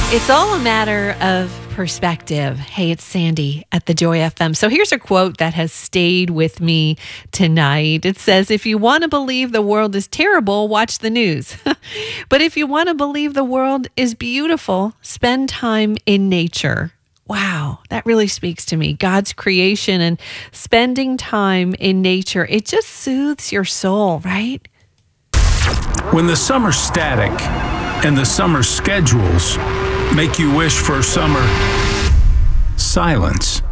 It's all a matter of perspective. Hey, it's Sandy at the Joy FM. So here's a quote that has stayed with me tonight. It says, if you want to believe the world is terrible, watch the news. But if you want to believe the world is beautiful, spend time in nature. Wow, that really speaks to me. God's creation and spending time in nature, it just soothes your soul, right? When the summer's static and the summer schedules make you wish for summer silence.